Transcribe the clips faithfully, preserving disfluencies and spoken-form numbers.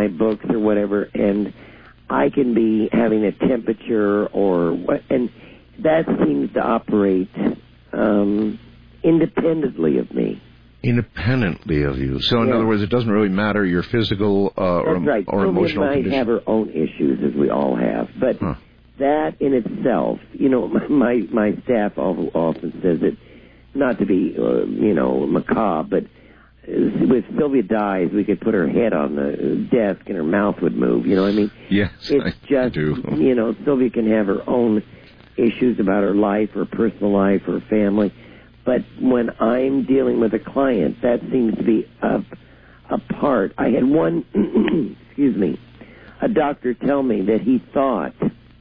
my books or whatever, and I can be having a temperature or what, and that seems to operate um, independently of me. Independently of you. So, in yeah. other words, it doesn't really matter your physical uh, or, right. or Sylvia emotional might condition. have her own issues, as we all have, but huh. that in itself, you know, my my staff often says it, not to be, uh, you know, macabre, but if Sylvia dies, we could put her head on the desk and her mouth would move. You know what I mean? Yes, it's I just, do. You know, Sylvia can have her own issues about her life, her personal life, her family. But when I'm dealing with a client, that seems to be a, a part. I had one, excuse me, a doctor tell me that he thought,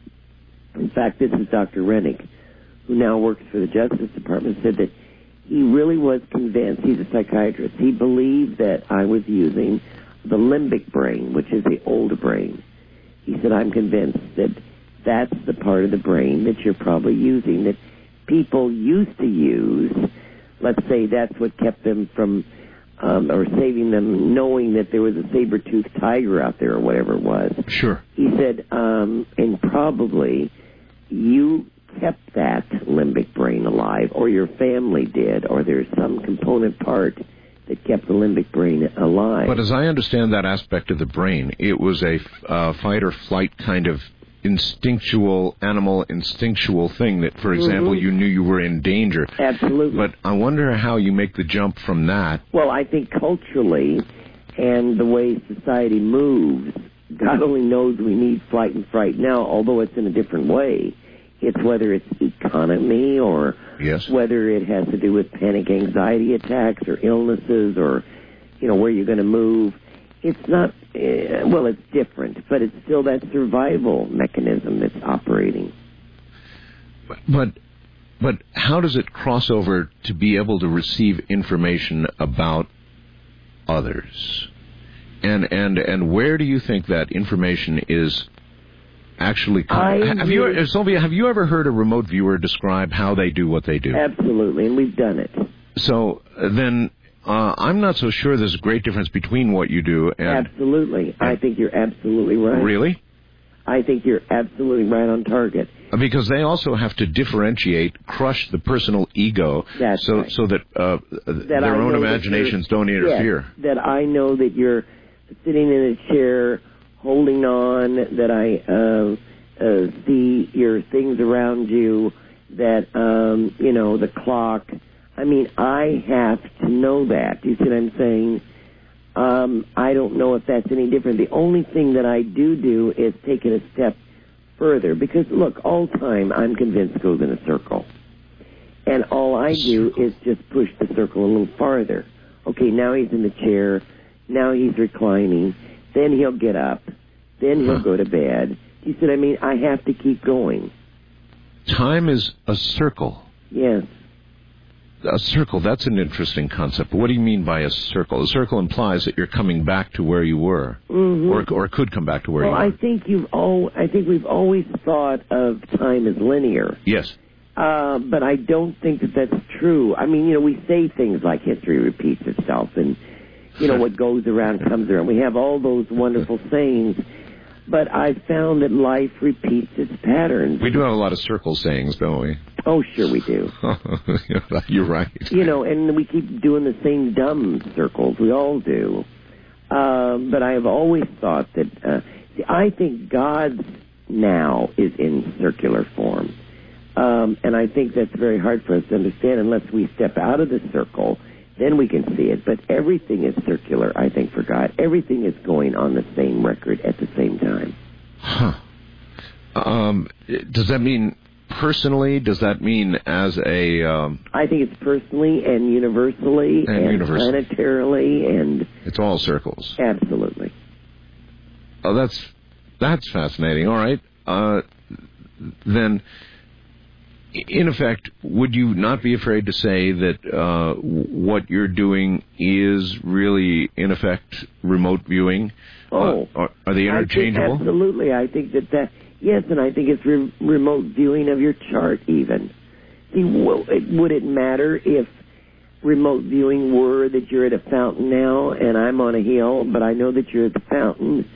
in fact, this is Doctor Rennick, who now works for the Justice Department, said that he really was convinced, he's a psychiatrist, he believed that I was using the limbic brain, which is the older brain. He said, I'm convinced that that's the part of the brain that you're probably using, that people used to use. Let's say that's what kept them from, um, or saving them, knowing that there was a saber-toothed tiger out there or whatever it was. Sure. He said, um, and probably you kept that limbic brain alive, or your family did, or there's some component part that kept the limbic brain alive. But as I understand that aspect of the brain, it was a uh, fight or flight kind of instinctual, animal instinctual thing that, for example, mm-hmm. you knew you were in danger. Absolutely. But I wonder how you make the jump from that. Well, I think culturally and the way society moves, God only knows we need flight and fright now, although it's in a different way. It's whether it's economy or yes. whether it has to do with panic anxiety attacks or illnesses or, you know, where you're going to move. It's not, uh, well, it's different, but it's still that survival mechanism that's operating. But, but how does it cross over to be able to receive information about others? And and and where do you think that information is actually coming? Have you, Sylvia, have you ever heard a remote viewer describe how they do what they do? Absolutely, and we've done it. So then... Uh, I'm not so sure there's a great difference between what you do and... Absolutely. I think you're absolutely right. Really? I think you're absolutely right on target. Because they also have to differentiate, crush the personal ego That's so right. so that, uh, that their own imaginations don't interfere. Yes, that I know that you're sitting in a chair, holding on, that I uh, uh, see your things around you, that, um, you know, the clock... I mean, I have to know that. Do you see what I'm saying? Um, I don't know if that's any different. The only thing that I do do is take it a step further. Because, look, all time, I'm convinced, goes in a circle. And all I do is just push the circle a little farther. Okay, now he's in the chair. Now he's reclining. Then he'll get up. Then he'll go to bed. Do you see what I mean? I have to keep going. Time is a circle. Yes. A circle, that's an interesting concept. What do you mean by a circle? A circle implies that you're coming back to where you were, mm-hmm. or or could come back to where well, you were. Well, I think you've all. I think we've always thought of time as linear. Yes. Uh, but I don't think that that's true. I mean, you know, we say things like history repeats itself, and you know what goes around comes around. We have all those wonderful sayings. But I've found that life repeats its patterns. We do have a lot of circle sayings, don't we? Oh, sure we do. You're right. You know, and we keep doing the same dumb circles. We all do. Um, but I have always thought that, uh, see, I think God's now is in circular form. Um, and I think that's very hard for us to understand unless we step out of the circle. Then we can see it. But everything is circular, I think, for God. Everything is going on the same record at the same time. Huh. Um, does that mean personally? Does that mean as a... Um, I think it's personally and universally and, and universally. planetarily and... It's all circles. Absolutely. Oh, that's, that's fascinating. All right. Uh, then... In effect, would you not be afraid to say that uh, what you're doing is really, in effect, remote viewing? Oh. Uh, are, are they interchangeable? I think absolutely. I think that that, yes, and I think it's re- remote viewing of your chart even. See, w- would it matter if remote viewing were that you're at a fountain now and I'm on a hill, but I know that you're at the fountain